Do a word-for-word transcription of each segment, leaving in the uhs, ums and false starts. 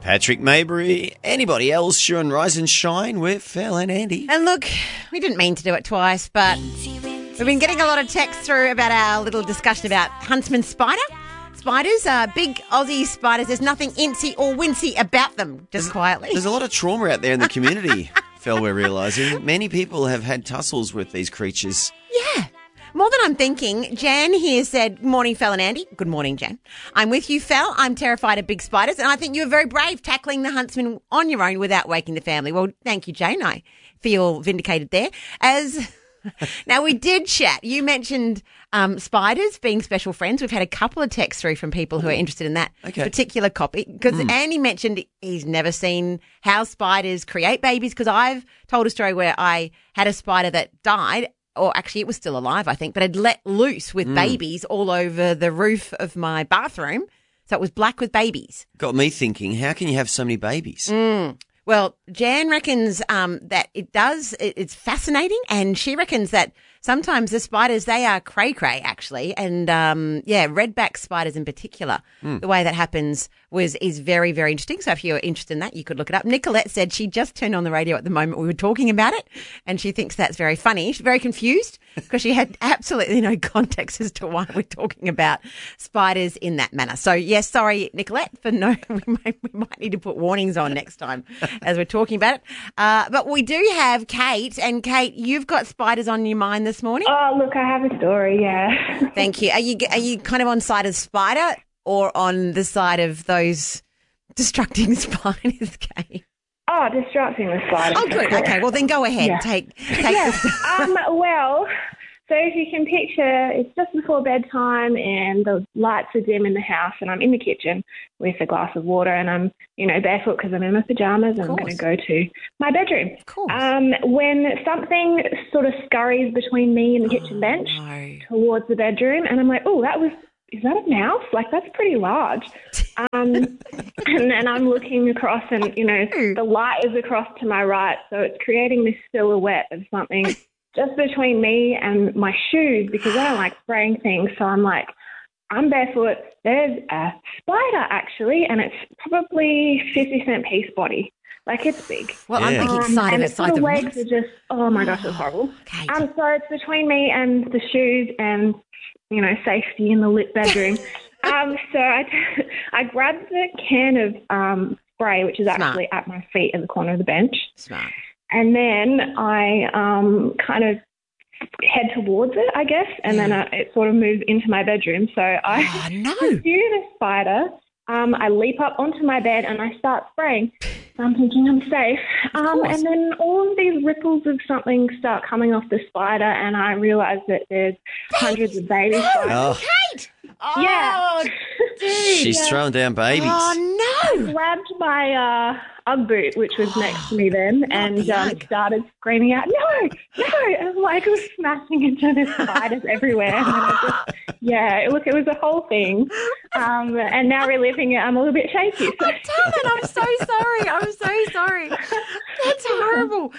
Patrick Maybury. Anybody else? Sure, and Rise and Shine with Phil and Andy. And look, we didn't mean to do it twice, but we've been getting a lot of texts through about our little discussion about Huntsman spider. Spiders are big Aussie spiders. There's nothing incy or wincy about them, just there's, quietly. There's a lot of trauma out there in the community, Phil, we're realising. Many people have had tussles with these creatures. Yeah. More than I'm thinking. Jan here said, morning, Fel and Andy. Good morning, Jan. I'm with you, Fel. I'm terrified of big spiders, and I think you were very brave tackling the Huntsman on your own without waking the family. Well, thank you, Jane. I feel vindicated there. As now, we did chat. You mentioned um, spiders being special friends. We've had a couple of texts through from people who are interested in that okay. particular copy. Because mm. Andy mentioned he's never seen how spiders create babies, because I've told a story where I had a spider that died, or actually it was still alive, I think, but had let loose with mm. babies all over the roof of my bathroom. So it was black with babies. Got me thinking, how can you have so many babies? Mm. Well, Jan reckons um, that it does, it, it's fascinating, and she reckons that sometimes the spiders, they are cray-cray, actually, and, um, yeah, redback spiders in particular. Mm. The way that happens was is very, very interesting. So if you're interested in that, you could look it up. Nicolette said she just turned on the radio at the moment we were talking about it, and she thinks that's very funny. She's very confused because she had absolutely no context as to why we're talking about spiders in that manner. So, yes, sorry, Nicolette, for no, we might, we might need to put warnings on next time as we're talking about it. Uh, but we do have Kate, and Kate, you've got spiders on your mind this morning. Oh, look, I have a story, yeah. Thank you. Are you are you kind of on side of spider or on the side of those destructing spiders, Kate? Oh, destructing the spider. Oh, good. Sure. Okay, well, then go ahead. Yeah. Take, take yeah. the... um, well, so if you can picture, it's just before bedtime and the lights are dim in the house, and I'm in the kitchen with a glass of water, and I'm, you know, barefoot because I'm in my pajamas, and I'm going to go to my bedroom. Cool. Um, when something sort of scurries between me and the kitchen oh, bench no. towards the bedroom, and I'm like, oh, that was, is that a mouse? Like, that's pretty large. Um, and then I'm looking across, and, you know, the light is across to my right, so it's creating this silhouette of something just between me and my shoes, because I don't like spraying things. So I'm like, I'm barefoot. There's a spider, actually, and it's probably fifty cent piece body. Like, it's big. Well, I'm Yeah. thinking Um, side and of it, its side little of legs it. are just, oh my gosh, it's horrible. Kate. Um, so it's between me and the shoes and, you know, safety in the lit bedroom. um, so I, t- I grabbed the can of um, spray, which is Smart. actually at my feet in the corner of the bench. Smart. And then I um, kind of head towards it, I guess, and Yeah. then I, it sort of moves into my bedroom. So I Oh, no. pursue the spider. Um, I leap up onto my bed and I start spraying. I'm thinking I'm safe. Um, course. and then all of these ripples of something start coming off the spider, and I realise that there's hundreds of baby spiders. Oh, Kate! Oh, Yeah. dude. she's throwing down babies. Oh, no. Grabbed my uh, Ugg boot, which was next to me then, and the um, Ugg. started screaming out, no, no, and like it was smashing into the spiders everywhere. And then I just, yeah, it, look, it was a whole thing. Um, and now reliving it, I'm a little bit shaky. So. Damn it, I'm so sorry. I'm so sorry. That's horrible.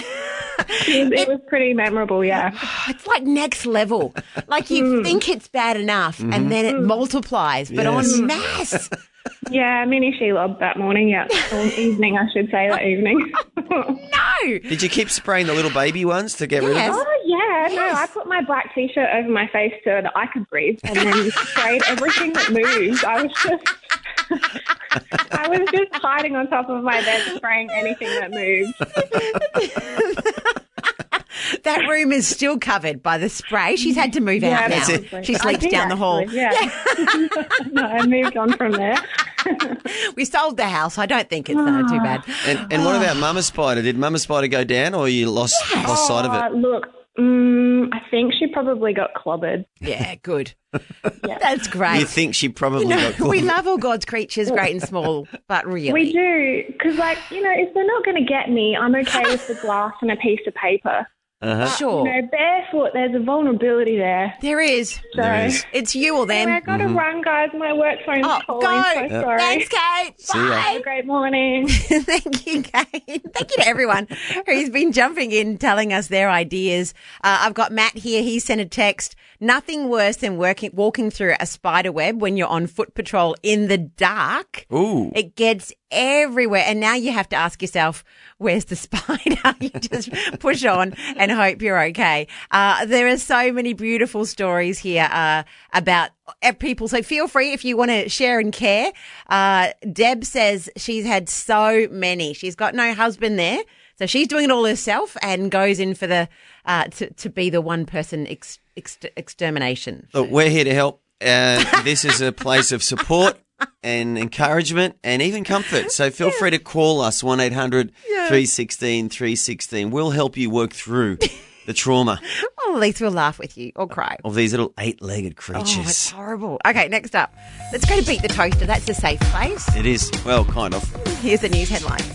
It, it was pretty memorable, yeah. It's like next level. Like you think it's bad enough and then it multiplies, but Yes. en masse. Yeah, mini Shelob that morning, yeah. Or evening, I should say, that evening. No. Did you keep spraying the little baby ones to get rid Yes. of them? Oh, yeah, no, Yes. I put my black T-shirt over my face so that I could breathe, and then sprayed everything that moved. I was just... I was just hiding on top of my bed spraying anything that moved. That room is still covered by the spray. She's had to move out now. That's it. Honestly. She I sleeps did down the hall. actually, Yeah. No, I moved on from there. We sold the house. I don't think it's uh, too bad. And, and what about Mama Spider? Did Mama Spider go down, or you lost, lost sight of Uh, it? look, um, I think she probably got clobbered. Yeah, good. Yeah. That's great. You think she probably You know, got caught? we love all God's creatures, great and small, but really. We do, because, like, you know, if they're not going to get me, I'm okay with the glass and a piece of paper. Uh-huh. Sure. You know, barefoot, there's a vulnerability there. There is. So, There is. It's you or them. anyway, I got to run, guys. My work phone's Oh, calling. go. So sorry. Thanks, Kate. See ya. Have a Bye. great morning. Thank you, Kate. Thank you to everyone who's been jumping in, telling us their ideas. Uh, I've got Matt here. He sent a text. nothing worse than working, walking through a spider web when you're on foot patrol in the dark. Ooh. It gets everywhere. And now you have to ask yourself, where's the spider? You just push on and hope you're okay. Uh, there are so many beautiful stories here uh, about people. So feel free if you want to share and care. Uh, Deb says she's had so many. She's got no husband there. So she's doing it all herself and goes in for the uh, to, to be the one person ex, ex, extermination. Look, we're here to help. Uh, this is a place of support and encouragement and even comfort. So feel yeah. free to call us, one eight hundred three one six three one six. We'll help you work through the trauma. Well, at least we'll laugh with you or cry. Of these little eight-legged creatures. Oh, it's horrible. Okay, next up. Let's go to Beat the Toaster. That's a safe place. It is. Well, kind of. Here's the news headlines.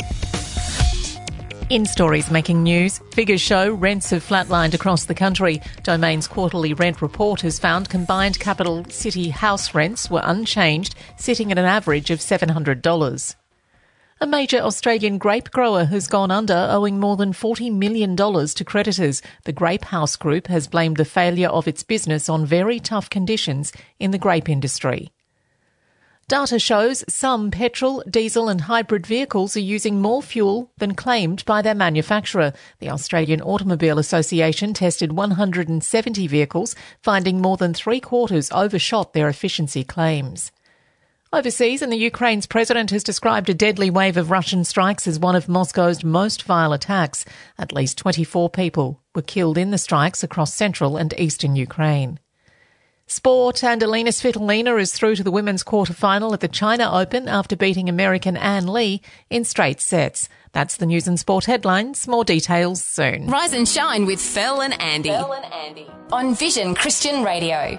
In stories making news, figures show rents have flatlined across the country. Domain's quarterly rent report has found combined capital city house rents were unchanged, sitting at an average of seven hundred dollars. A major Australian grape grower has gone under, owing more than forty million dollars to creditors. The Grape House Group has blamed the failure of its business on very tough conditions in the grape industry. Data shows some petrol, diesel and hybrid vehicles are using more fuel than claimed by their manufacturer. The Australian Automobile Association tested one hundred seventy vehicles, finding more than three quarters overshot their efficiency claims. Overseas, and the Ukraine's president has described a deadly wave of Russian strikes as one of Moscow's most vile attacks. At least twenty-four people were killed in the strikes across central and eastern Ukraine. Sport, and Alina Svitolina is through to the women's quarter-final at the China Open after beating American Ann Lee in straight sets. That's the news and sport headlines. More details soon. Rise and shine with Phil and Andy. Phil and Andy. On Vision Christian Radio.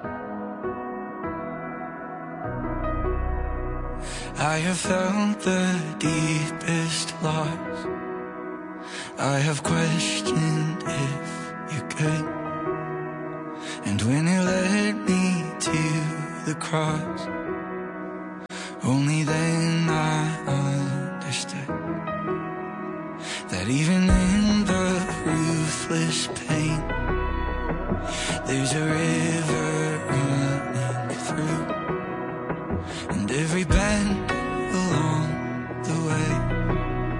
I have felt the deepest loss. I have questioned if you could. And when you led me to the cross, only then I understood that even in the ruthless pain, there's a river running through, and every